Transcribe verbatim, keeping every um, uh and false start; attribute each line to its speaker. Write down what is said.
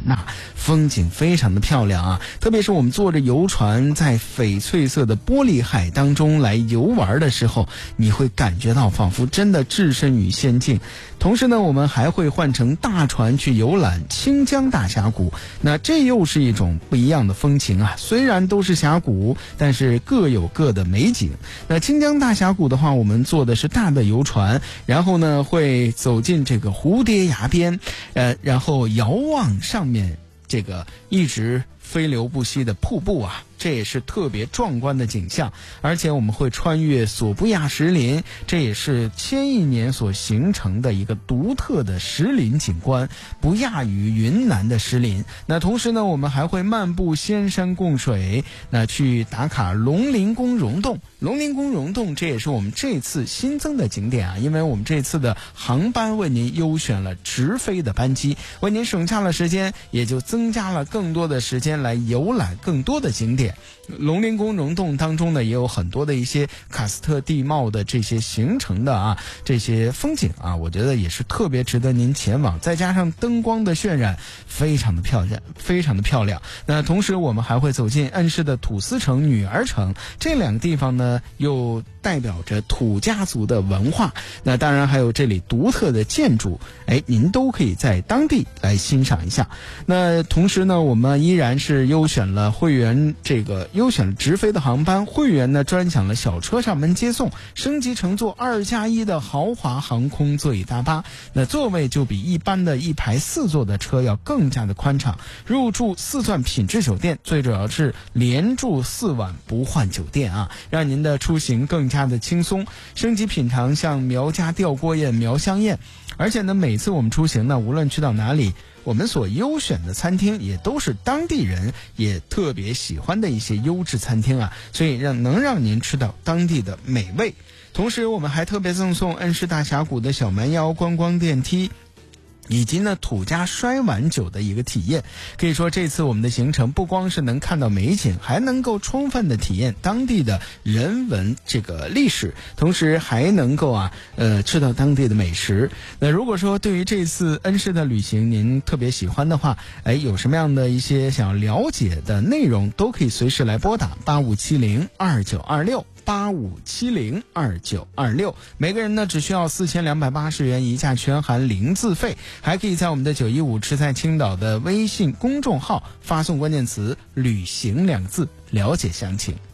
Speaker 1: 呐，风景非常的漂亮啊。特别是我们坐着游船在翡翠色的玻璃海当中来游玩的时候，你会感觉到仿佛真的置身于仙境。同时呢，我们还会换乘大船去游览清江大峡谷，那这又是一种不一样的风情啊。虽然都是峡谷，但是各有各的美景。那清江大峡谷的话，我们坐的是大的游船，然后呢会走进这个蝴蝶崖边，呃，然后遥望上面这个一直飞流不息的瀑布啊，这也是特别壮观的景象。而且我们会穿越索布亚石林，这也是千亿年所形成的一个独特的石林景观，不亚于云南的石林。那同时呢，我们还会漫步仙山贡水，那去打卡龙陵宫溶洞。龙陵宫溶洞这也是我们这次新增的景点啊，因为我们这次的航班为您优选了直飞的班机，为您省下了时间，也就增加了更多的时间来游览更多的景点。龙陵宫溶洞当中呢，也有很多的一些喀斯特地貌的这些形成的啊这些风景啊，我觉得也是特别值得您前往，再加上灯光的渲染，非常的漂亮，非常的漂亮。那同时我们还会走进恩施的土司城、女儿城，这两个地方呢又代表着土家族的文化，那当然还有这里独特的建筑，哎，您都可以在当地来欣赏一下。那同时呢，我们依然是优选了会员这个优选了直飞的航班，会员呢专享了小车上门接送，升级乘坐二加一的豪华航空座椅大巴，那座位就比一般的一排四座的车要更加的宽敞。入住四钻品质酒店，最主要是连住四晚不换酒店啊，让您的出行更加的轻松。升级品尝像苗家吊锅宴、苗香宴，而且呢，每次我们出行呢，无论去到哪里，我们所优选的餐厅也都是当地人也特别喜欢的一些优质餐厅啊，所以让能让您吃到当地的美味。同时我们还特别赠送恩施大峡谷的小蛮腰观光电梯，以及呢土家摔碗酒的一个体验。可以说这次我们的行程不光是能看到美景，还能够充分的体验当地的人文这个历史，同时还能够啊呃吃到当地的美食。那如果说对于这次恩施的旅行您特别喜欢的话，哎，有什么样的一些想要了解的内容，都可以随时来拨打八五七零二九二六八五七零二九二六，每个人呢只需要四千两百八十元，一价全含零自费，还可以在我们的九一五吃在青岛的微信公众号发送关键词旅行两个字了解详情。